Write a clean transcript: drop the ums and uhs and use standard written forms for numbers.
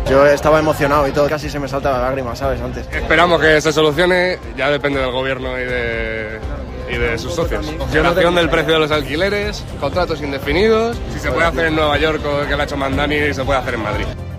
Yo estaba emocionado y todo, casi se me saltan las lágrimas, ¿sabes? Antes. Esperamos que se solucione, ya depende del gobierno y de sus socios. Congelación del precio de los alquileres, contratos indefinidos. Si se puede hacer en Nueva York, que lo ha hecho Mandani, se puede hacer en Madrid.